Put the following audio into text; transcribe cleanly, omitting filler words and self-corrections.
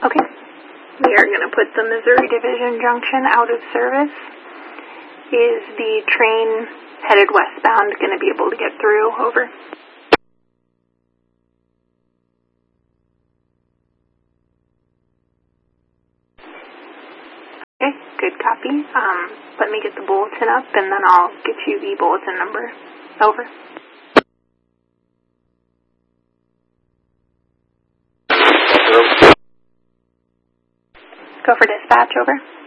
Okay. We are going to put the Missouri Division Junction out of service. Is the train headed westbound going to be able to get through? Over. Okay, good copy. Let me get the bulletin up and then I'll get you the bulletin number. Over. Go for dispatch. Over.